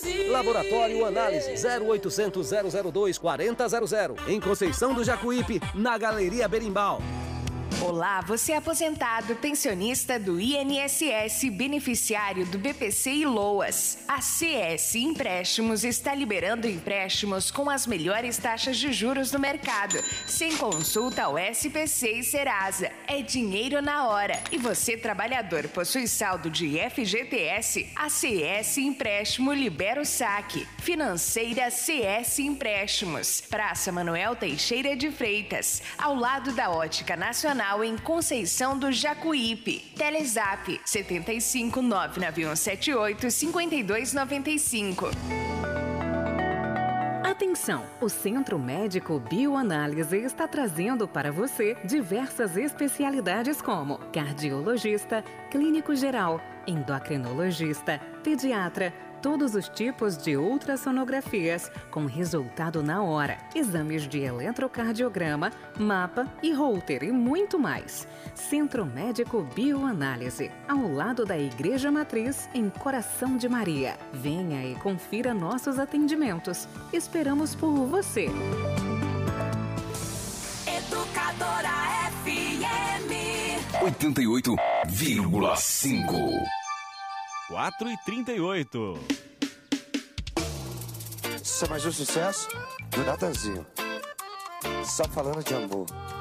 Laboratório Análise 0800 002 4000 em Conceição do Jacuípe, na Galeria Berimbau. Olá, você é aposentado, pensionista do INSS, beneficiário do BPC e LOAS. A CS Empréstimos está liberando empréstimos com as melhores taxas de juros do mercado, sem consulta ao SPC e Serasa. É dinheiro na hora. E você, trabalhador, possui saldo de FGTS? A CS Empréstimo libera o saque. Financeira CS Empréstimos. Praça Manuel Teixeira de Freitas, ao lado da Ótica Nacional, em Conceição do Jacuípe. Telezap 75 99178 5295. Atenção! O Centro Médico Bioanálise está trazendo para você diversas especialidades como cardiologista, clínico geral, endocrinologista, pediatra, todos os tipos de ultrassonografias com resultado na hora, exames de eletrocardiograma, mapa e Holter e muito mais. Centro Médico Bioanálise, ao lado da Igreja Matriz, em Coração de Maria. Venha e confira nossos atendimentos. Esperamos por você. Educadora FM 88,5. 4h38. Isso é mais um sucesso do Natanzinho. Só falando de amor.